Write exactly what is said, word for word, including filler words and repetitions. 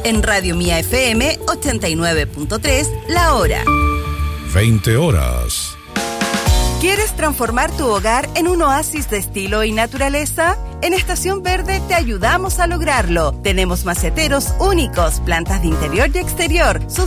En Radio Mía F M ochenta y nueve punto tres, la hora. veinte horas. ¿Quieres transformar tu hogar en un oasis de estilo y naturaleza? En Estación Verde te ayudamos a lograrlo. Tenemos maceteros únicos, plantas de interior y exterior, sus